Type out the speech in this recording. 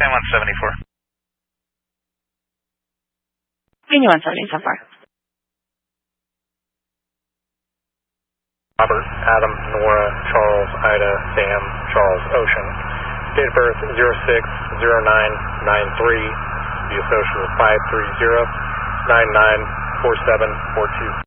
Same 174. Continue 170 so far. Robert, Adam, Nora, Charles, Ida, Sam, Charles, Ocean. Date of birth 06-09-93. The associate is 530-994742.